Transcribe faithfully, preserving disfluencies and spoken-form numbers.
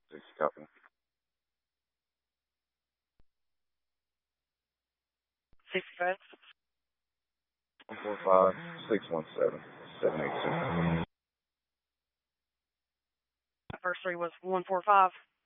Six, copy. Six, five. One four five six one seven seven eight six. First three was one four five.